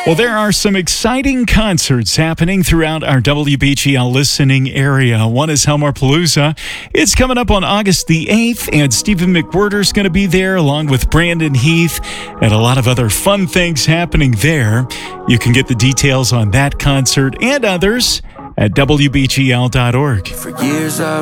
Well, there are some exciting concerts happening throughout our WBGL listening area. One is Helmerpalooza. It's coming up on August the 8th, and Stephen McWhirter's going to be there along with Brandon Heath and a lot of other fun things happening there. You can get the details on that concert and others at WBGL.org. For years